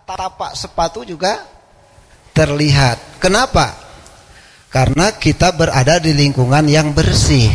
tapak sepatu juga terlihat. Kenapa? Karena kita berada di lingkungan yang bersih.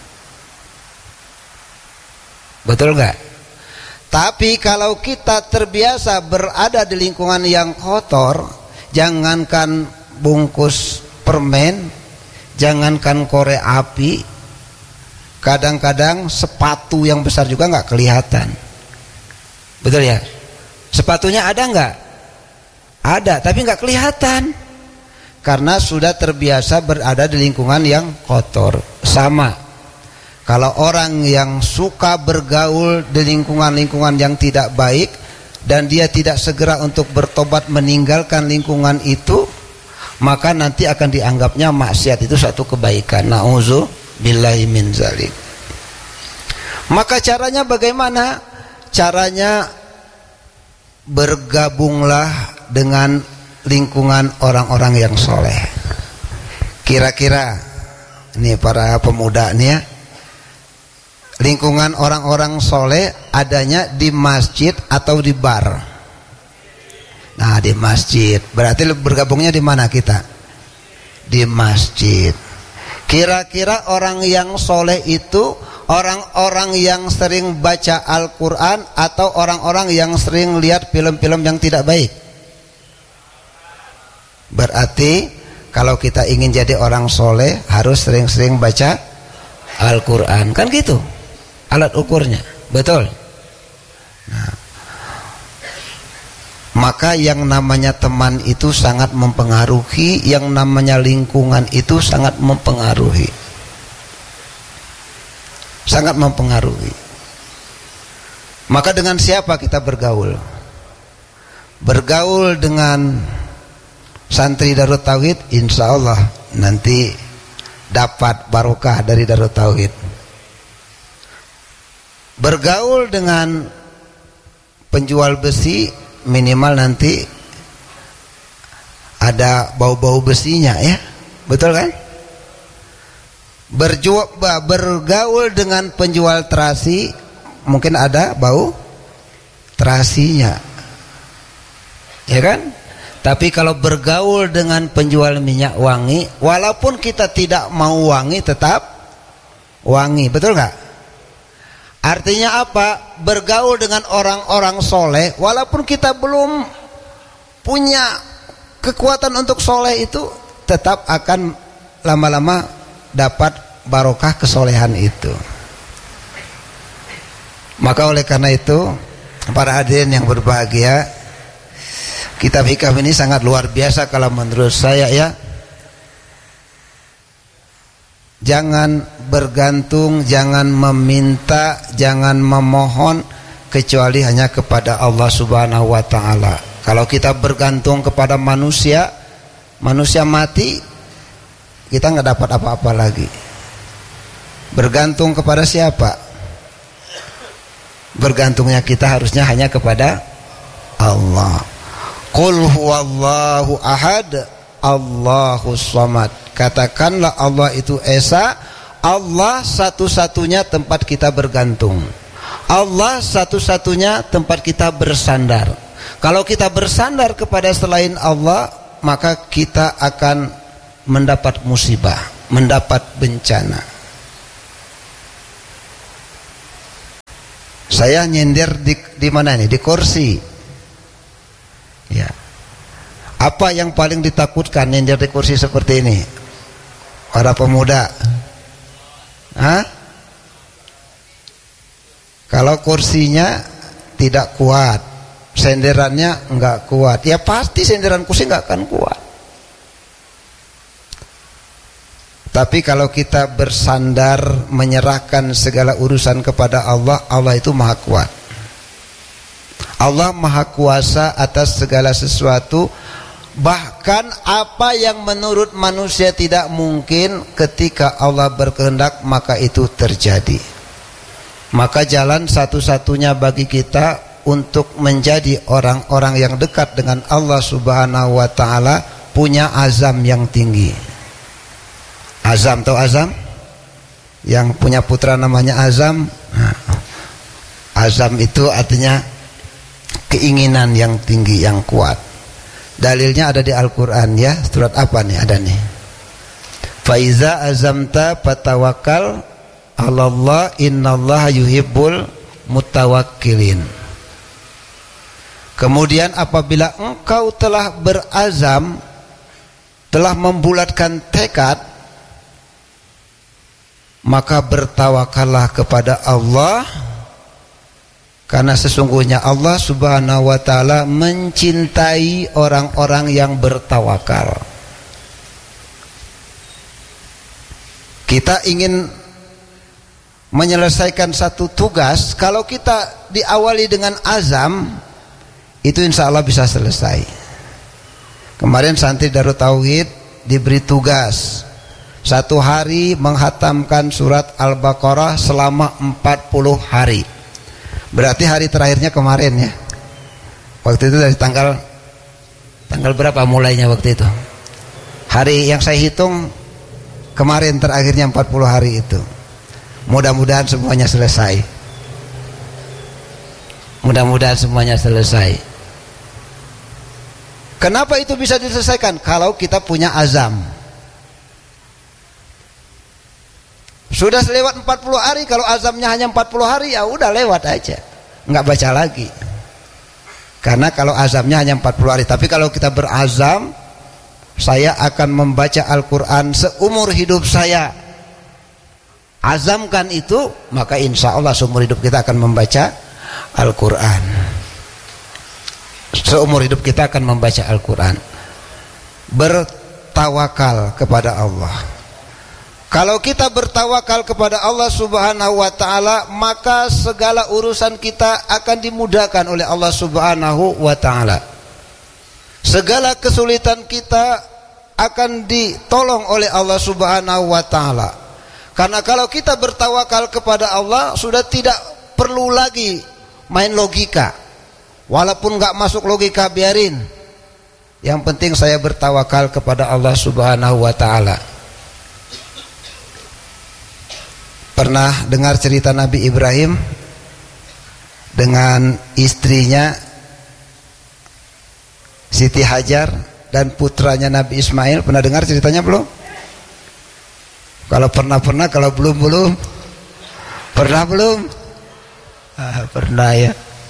Betul nggak? Tapi kalau kita terbiasa berada di lingkungan yang kotor, jangankan bungkus permen, jangankan korek api, kadang-kadang sepatu yang besar juga nggak kelihatan. Betul ya? Sepatunya ada nggak? Ada, tapi nggak kelihatan. Karena sudah terbiasa berada di lingkungan yang kotor. Sama, kalau orang yang suka bergaul di lingkungan-lingkungan yang tidak baik dan dia tidak segera untuk bertobat meninggalkan lingkungan itu, maka nanti akan dianggapnya maksiat itu satu kebaikan. Na'udzubillahi min dzalik. Maka caranya bagaimana? Caranya bergabunglah dengan lingkungan orang-orang yang soleh. Kira-kira ini para pemuda nih ya, lingkungan orang-orang soleh adanya di masjid atau di bar? Nah, di masjid. Berarti bergabungnya di mana kita? Di masjid. Kira-kira orang yang soleh itu orang-orang yang sering baca Al-Quran atau orang-orang yang sering lihat film-film yang tidak baik? Berarti kalau kita ingin jadi orang soleh harus sering-sering baca Al-Quran. Kan gitu alat ukurnya. Betul. Nah, maka yang namanya teman itu sangat mempengaruhi, yang namanya lingkungan itu sangat mempengaruhi. Sangat mempengaruhi. Maka dengan siapa kita bergaul? Bergaul dengan santri Darut Tauhid, insya Allah nanti dapat barokah dari Darut Tauhid. Bergaul dengan penjual besi, minimal nanti ada bau-bau besinya ya, betul kan? Bergaul dengan penjual terasi, mungkin ada bau terasinya, ya kan? Tapi kalau bergaul dengan penjual minyak wangi, walaupun kita tidak mau wangi tetap wangi, betul nggak? Artinya apa? Bergaul dengan orang-orang soleh, walaupun kita belum punya kekuatan untuk soleh itu, tetap akan lama-lama dapat barokah kesolehan itu. Maka oleh karena itu, para hadirin yang berbahagia, kitab hikam ini sangat luar biasa kalau menurut saya ya. Jangan bergantung, jangan meminta, jangan memohon kecuali hanya kepada Allah Subhanahu wa taala. Kalau kita bergantung kepada manusia, manusia mati, kita nggak dapat apa-apa lagi. Bergantung kepada siapa? Bergantungnya kita harusnya hanya kepada Allah. Qul huwallahu ahad, Allahus samad. Katakanlah Allah itu esa, Allah satu-satunya tempat kita bergantung, Allah satu-satunya tempat kita bersandar. Kalau kita bersandar kepada selain Allah, maka kita akan mendapat musibah, mendapat bencana. Saya nyender di mana nih? Di kursi. Ya. Apa yang paling ditakutkan nyender di kursi seperti ini? Para pemuda. Hah? Kalau kursinya tidak kuat, senderannya enggak kuat, ya pasti senderan kursi enggak akan kuat. Tapi kalau kita bersandar, menyerahkan segala urusan kepada Allah, Allah itu maha kuat. Allah maha kuasa atas segala sesuatu. Bahkan apa yang menurut manusia tidak mungkin, ketika Allah berkehendak maka itu terjadi. Maka jalan satu-satunya bagi kita untuk menjadi orang-orang yang dekat dengan Allah Subhanahu wa taala, punya azam yang tinggi. Azam, tahu azam? Yang punya putra namanya Azam. Azam itu artinya keinginan yang tinggi, yang kuat. Dalilnya ada di Al-Quran ya. Surat apa nih? Ada nih. Faiza azamta fatawakkal 'alallah innallaha yuhibbul mutawakkilin. Kemudian apabila engkau telah berazam, telah membulatkan tekad, maka bertawakallah kepada Allah, karena sesungguhnya Allah Subhanahu wa taala mencintai orang-orang yang bertawakal. Kita ingin menyelesaikan satu tugas, kalau kita diawali dengan azam, itu insya Allah bisa selesai. Kemarin santri Darut Tauhid diberi tugas 1 hari menghatamkan surat Al-Baqarah selama 40 hari. Berarti hari terakhirnya kemarin ya. Waktu itu dari tanggal berapa mulainya waktu itu? Hari yang saya hitung kemarin terakhirnya 40 hari itu. Mudah-mudahan semuanya selesai. Mudah-mudahan semuanya selesai. Kenapa itu bisa diselesaikan? Kalau kita punya azam. Sudah lewat 40 hari, kalau azamnya hanya 40 hari, ya udah lewat aja, nggak baca lagi. Karena kalau azamnya hanya 40 hari. Tapi kalau kita berazam, saya akan membaca Al-Quran seumur hidup saya, azamkan itu, maka insya Allah seumur hidup kita akan membaca Al-Quran. Seumur hidup kita akan membaca Al-Quran. Bertawakal kepada Allah. Kalau kita bertawakal kepada Allah Subhanahu wa taala, maka segala urusan kita akan dimudahkan oleh Allah Subhanahu wa taala. Segala kesulitan kita akan ditolong oleh Allah Subhanahu wa taala. Karena kalau kita bertawakal kepada Allah, sudah tidak perlu lagi main logika. Walaupun gak masuk logika, biarin. Yang penting saya bertawakal kepada Allah Subhanahu wa ta'ala. Pernah dengar cerita Nabi Ibrahim dengan istrinya Siti Hajar dan putranya Nabi Ismail? Pernah dengar ceritanya belum? Kalau pernah, kalau belum. Pernah belum? Pernah ya.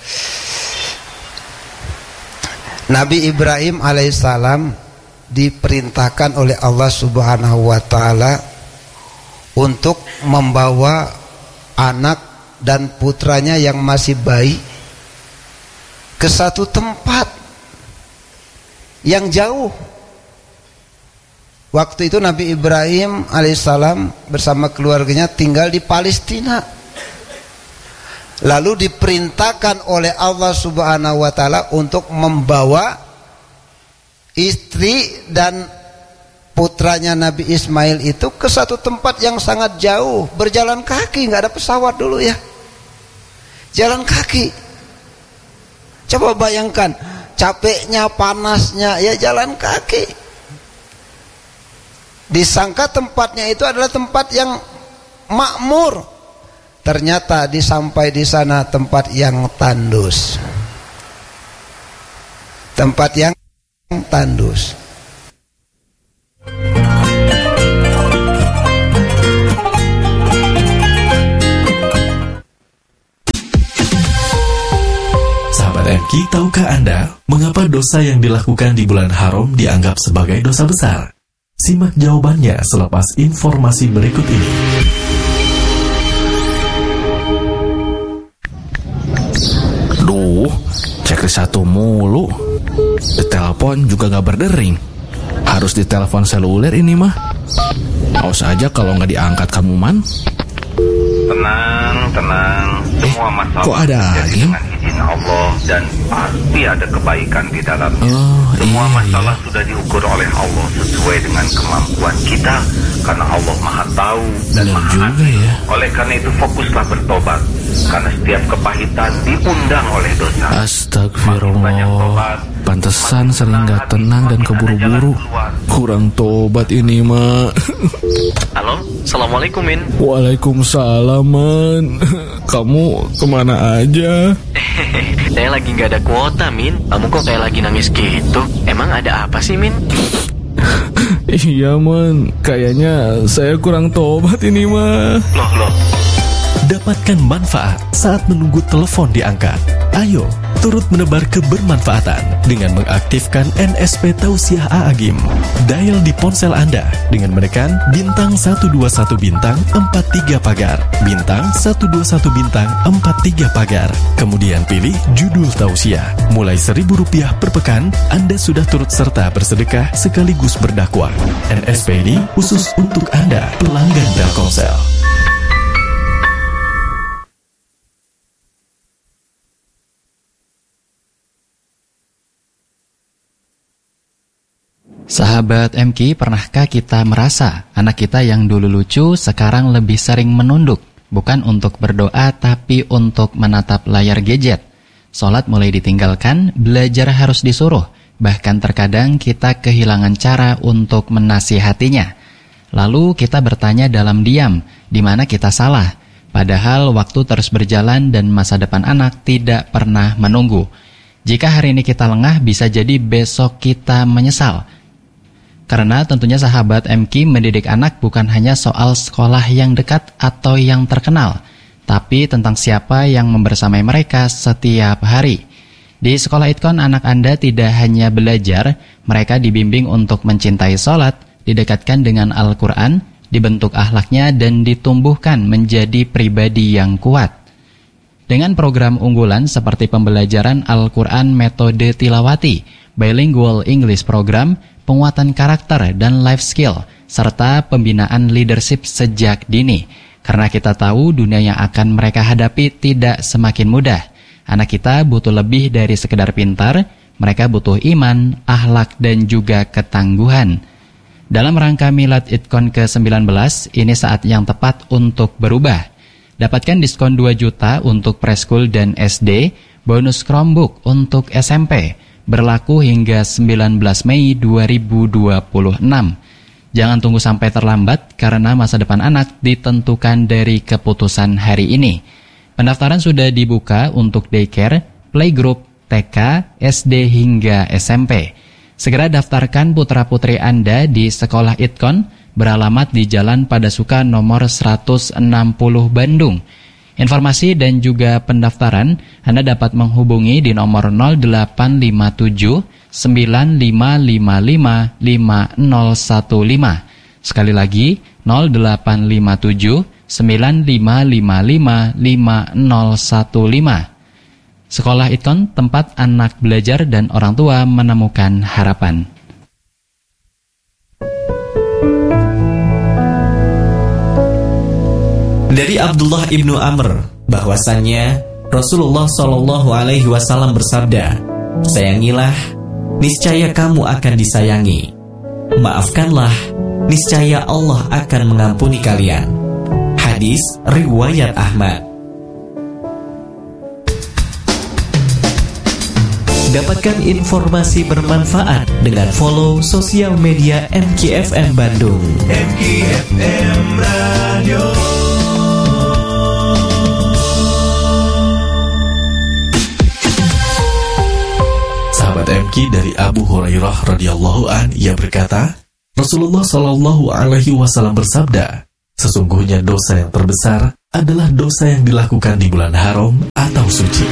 Nabi Ibrahim alaihissalam diperintahkan oleh Allah Subhanahu wa taala untuk membawa anak dan putranya yang masih bayi ke satu tempat yang jauh. Waktu itu Nabi Ibrahim alaihissalam bersama keluarganya tinggal di Palestina. Lalu diperintahkan oleh Allah Subhanahu wa taala untuk membawa istri dan putranya Nabi Ismail itu ke satu tempat yang sangat jauh, berjalan kaki, nggak ada pesawat dulu ya. Jalan kaki. Coba bayangkan capeknya, panasnya, ya jalan kaki. Disangka tempatnya itu adalah tempat yang makmur. Ternyata disampai di sana tempat yang tandus. Tempat yang tandus. Sahabat MQ, tahukah Anda mengapa dosa yang dilakukan di bulan haram dianggap sebagai dosa besar? Simak jawabannya selepas informasi berikut ini. Duh, checklist satu mulu. Ditelepon juga gak berdering. Harus ditelepon seluler ini mah. Awas aja kalau gak diangkat kamu man. Tenang. Semua masalah kok ada lagi? Dengan izin Allah, dan pasti ada kebaikan di dalamnya. Semua masalah sudah diukur oleh Allah sesuai dengan kemampuan kita, karena Allah Maha Tahu dan Maha Adil. Ya. Oleh karena itu fokuslah bertobat, karena setiap kepahitan diundang oleh dosa. Astagfirullah. Pantesan sering gak tenang dan keburu-buru. Kurang tobat ini mah. Halo, Assalamualaikum Min. Waalaikumsalam man. Kamu kemana aja? Saya lagi nggak ada kuota, Min. Kamu kok kayak lagi nangis gitu? Emang ada apa sih, Min? Iya, Man. Kayaknya saya kurang tobat ini, mah. Loh. Dapatkan manfaat saat menunggu telepon diangkat. Ayo, turut menebar kebermanfaatan dengan mengaktifkan NSP Tausiah A'agim. Dial di ponsel Anda dengan menekan bintang 121 bintang 43 pagar, bintang 121 bintang 43 pagar. Kemudian pilih judul Tausiah. Mulai Rp1.000 per pekan, Anda sudah turut serta bersedekah sekaligus berdakwah. NSP ini khusus untuk Anda, pelanggan Telkomsel. Sahabat MK, pernahkah kita merasa anak kita yang dulu lucu sekarang lebih sering menunduk? Bukan untuk berdoa, tapi untuk menatap layar gadget. Sholat mulai ditinggalkan, belajar harus disuruh. Bahkan terkadang kita kehilangan cara untuk menasihatinya. Lalu kita bertanya dalam diam, di mana kita salah? Padahal waktu terus berjalan dan masa depan anak tidak pernah menunggu. Jika hari ini kita lengah, bisa jadi besok kita menyesal. Karena tentunya sahabat MK, mendidik anak bukan hanya soal sekolah yang dekat atau yang terkenal, tapi tentang siapa yang membersamai mereka setiap hari. Di sekolah Itkon, anak Anda tidak hanya belajar, mereka dibimbing untuk mencintai sholat, didekatkan dengan Al-Quran, dibentuk akhlaknya, dan ditumbuhkan menjadi pribadi yang kuat. Dengan program unggulan seperti pembelajaran Al-Quran metode tilawati, bilingual English program, penguatan karakter dan life skill, serta pembinaan leadership sejak dini. Karena kita tahu dunia yang akan mereka hadapi tidak semakin mudah. Anak kita butuh lebih dari sekedar pintar, mereka butuh iman, akhlak, dan juga ketangguhan. Dalam rangka Milad Itkon ke-19, ini saat yang tepat untuk berubah. Dapatkan diskon 2 juta untuk preschool dan SD, bonus Chromebook untuk SMP, berlaku hingga 19 Mei 2026. Jangan tunggu sampai terlambat karena masa depan anak ditentukan dari keputusan hari ini. Pendaftaran sudah dibuka untuk daycare, playgroup, TK, SD hingga SMP. Segera daftarkan putra-putri Anda di Sekolah Itkon, beralamat di Jalan Padasuka nomor 160 Bandung. Informasi dan juga pendaftaran Anda dapat menghubungi di nomor 0857 9555 5015. Sekali lagi 0857 9555 5015. Sekolah Itkon, tempat anak belajar dan orang tua menemukan harapan. Dari Abdullah ibnu Amr bahwasannya Rasulullah SAW bersabda, "Sayangilah, niscaya kamu akan disayangi. Maafkanlah, niscaya Allah akan mengampuni kalian." Hadis riwayat Ahmad. Dapatkan informasi bermanfaat dengan follow sosial media MKFM Bandung. MKFM Radio. Sahabat MK, dari Abu Hurairah radhiyallahu an, ia berkata, Rasulullah Shallallahu Alaihi Wasallam bersabda, sesungguhnya dosa yang terbesar adalah dosa yang dilakukan di bulan haram atau suci.